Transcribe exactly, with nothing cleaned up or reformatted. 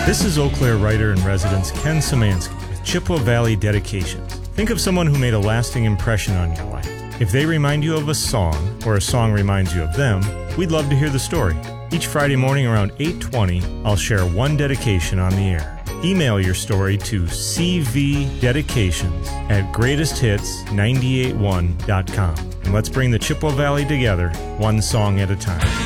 This is Eau Claire writer-in-residence Ken Szymanski with Chippewa Valley Dedications. Think of someone who made a lasting impression on your life. If they remind you of a song, or a song reminds you of them, we'd love to hear the story. Each Friday morning around eight twenty, I'll share one dedication on the air. Email your story to c v dedications at greatest hits nine eight one dot com. And let's bring the Chippewa Valley together, one song at a time.